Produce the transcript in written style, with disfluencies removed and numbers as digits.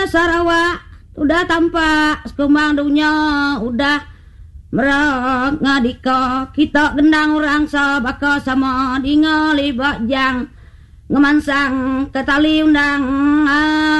Sarawak udah tampak sekumbang dunia udah merang ngadika kita gendang orang sabaka sama dingali bajang ngemansang ke tali undang